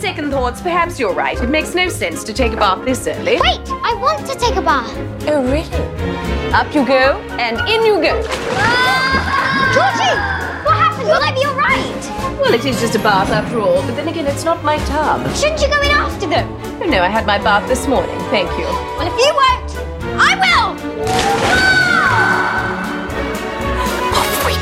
second thoughts, perhaps you're right. It makes no sense to take a bath this early. Wait, I want to take a bath. Oh, really? Up you go, and in you go. Georgie, what happened? Will I be all right? Well, it is just a bath after all, but then again, it's not my tub. Shouldn't you go in after them? Oh, no, I had my bath this morning. Thank you. Well, if you won't, I will!